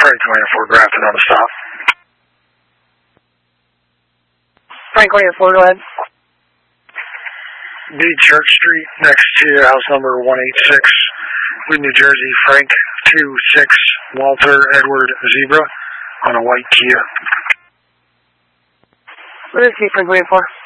Frank 24 Grafton on the stop. Frank 24, go ahead. B Church Street, next to house number 186, Wood, New Jersey, Frank 26 Walter Edward Zebra on a white Kia. What is he, Frank 24?